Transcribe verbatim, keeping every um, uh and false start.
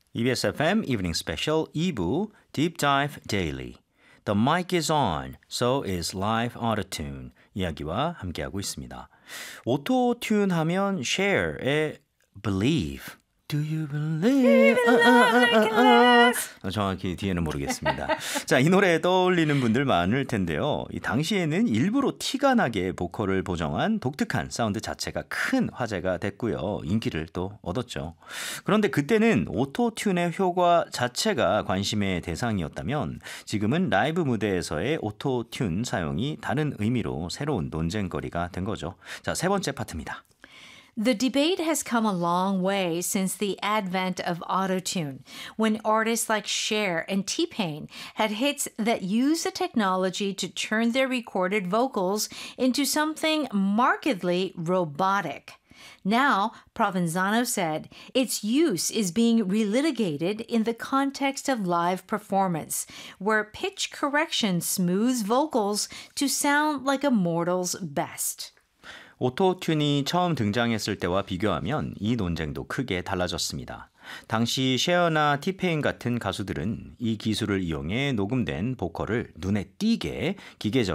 이비에스 에프엠 Evening Special 이 부 Deep Dive Daily. The mic is on, so is live auto-tune 이야기와 함께하고 있습니다. 오토튠 하면 Cher의 Believe. Do you believe? 아, 아, 아, 아. 정확히 뒤에는 모르겠습니다. 자, 이 노래에 떠올리는 분들 많을 텐데요. 이 당시에는 일부러 티가 나게 보컬을 보정한 독특한 사운드 자체가 큰 화제가 됐고요. 인기를 또 얻었죠. 그런데 그때는 오토튠의 효과 자체가 관심의 대상이었다면 지금은 라이브 무대에서의 오토튠 사용이 다른 의미로 새로운 논쟁거리가 된 거죠. 자, 세 번째 파트입니다. The debate has come a long way since the advent of autotune, when artists like Cher and T-Pain had hits that used the technology to turn their recorded vocals into something markedly robotic. Now, Provenzano said, its use is being relitigated in the context of live performance, where pitch correction smooths vocals to sound like a mortal's best. 오토튠이 처음 등장했을 때와 비교하면 이 논쟁도 크게 달라졌습니다. 당시 셰어나 티페인 같은 가수들은 이 기술을 이용해 녹음된 보컬을 눈에 띄게 기계적